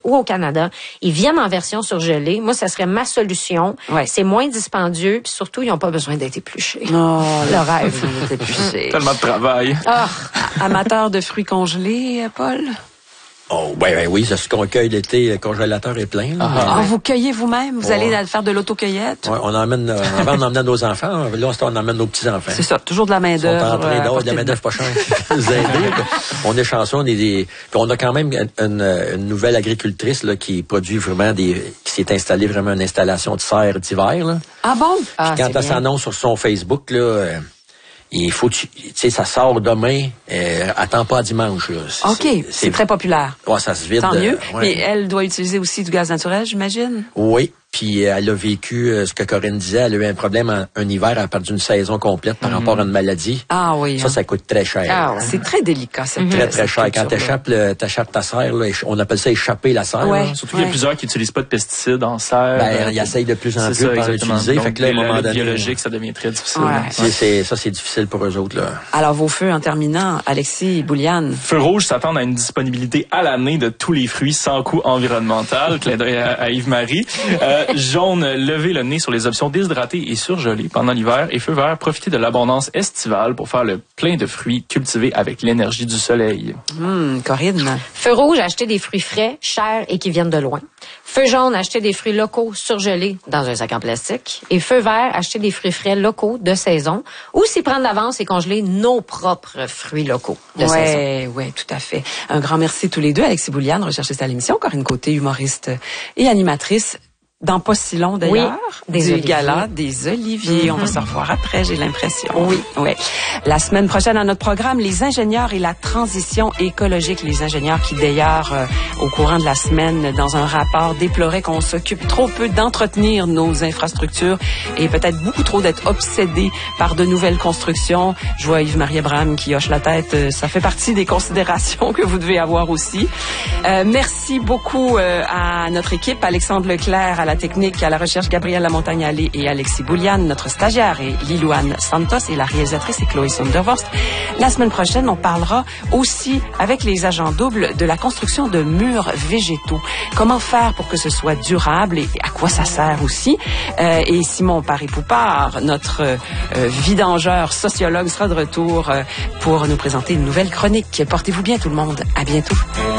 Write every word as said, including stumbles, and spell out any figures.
ou au Canada, ils viennent en version surgelée. Moi, ça serait ma solution. Ouais. C'est moins dispendieux, puis surtout, ils n'ont pas besoin d'être épluchés. Oh, le rêve. d'être épluché. Tellement de travail. Ah, Amateur de fruits congelés, Paul? Oh, ben, ben oui, c'est ce qu'on cueille l'été, le congélateur est plein. Là. Ah, vous cueillez vous-même? Vous Ouais. allez faire de l'autocueillette? Ouais, on emmène, euh, avant on emmenait nos enfants, là on emmène nos petits-enfants. C'est ça, toujours de la Ils sont en main-d'œuvre. train euh, à d'avoir de portée la de main-d'œuvre pas chère. Nous aider. On est chanceux, on est des, puis on a quand même une, une nouvelle agricultrice, là, qui produit vraiment des, qui s'est installée vraiment une installation de serre d'hiver, là. Ah bon? ah, Quand c'est elle bien. s'annonce sur son Facebook, là, euh, il faut, tu sais, ça sort demain, euh, attends pas à dimanche, là. C'est- OK, c'est, c'est très populaire. Ouais, ça se vide. Tant mieux. euh, ouais. Mais elle doit utiliser aussi du gaz naturel, j'imagine? Oui. Puis euh, elle a vécu euh, ce que Corinne disait, elle a eu un problème en, un hiver, elle a perdu une saison complète par Mm-hmm. rapport à une maladie. Ah oui. Ça, hein. ça coûte très cher. Ah, ouais. C'est très délicat, cette Très, très cette cher. Quand culture-là. t'échappes, le- t'échappes ta serre, là, éch- on appelle ça échapper la serre. Ouais. là. Surtout qu'il y a Ouais. plusieurs qui n'utilisent pas de pesticides en serre. Ben, Euh, ils essayent de plus en c'est plus de ça, pas exactement. l'utiliser. Donc, Fait que là, à un les- moment le donné, biologique, ça devient très difficile. Ouais. c'est, c'est, ça, c'est difficile pour eux autres, là. Alors, vos feux en terminant, Alexis Bouliane. Feu rouge s'attend à une disponibilité à l'année de tous les fruits sans coût environnemental. Clin d'œil à, à Yves-Marie. Euh, jaune, lever le nez sur les options déshydratées et surgelées pendant l'hiver. Et feu vert, profiter de l'abondance estivale pour faire le plein de fruits cultivés avec l'énergie du soleil. Hum, Corinne. Feu rouge, acheter des fruits frais, chers et qui viennent de loin. Feu jaune, acheter des fruits locaux surgelés dans un sac en plastique. Et feu vert, acheter des fruits frais locaux de saison. Ou s'y prendre d'avance et congeler nos propres fruits locaux de saison. Ouais, ouais, tout à fait. Un grand merci tous les deux. Alexis Bouliane, recherchiste à l'émission. Corinne Côté, humoriste et animatrice. Dans pas si long d'ailleurs, Oui, des du oliviers. gala des oliviers. Mm-hmm. On va se revoir après, j'ai l'impression. Oui, oui. La semaine prochaine à notre programme, les ingénieurs et la transition écologique. Les ingénieurs qui d'ailleurs, euh, au courant de la semaine, dans un rapport, déploraient qu'on s'occupe trop peu d'entretenir nos infrastructures et peut-être beaucoup trop d'être obsédés par de nouvelles constructions. Je vois Yves-Marie Abraham qui hoche la tête. Euh, Ça fait partie des considérations que vous devez avoir aussi. Euh, merci beaucoup euh, à notre équipe, Alexandre Leclerc à la technique, à la recherche, Gabrielle Lamontagne-Allé et Alexis Bouliane, notre stagiaire et Lilouane Santos et la réalisatrice est Chloé Sundervorst. La semaine prochaine, on parlera aussi avec les agents doubles de la construction de murs végétaux. Comment faire pour que ce soit durable et à quoi ça sert aussi. Euh, et Simon Paré-Poupard, notre euh, vidangeur sociologue, sera de retour euh, pour nous présenter une nouvelle chronique. Portez-vous bien tout le monde. À bientôt.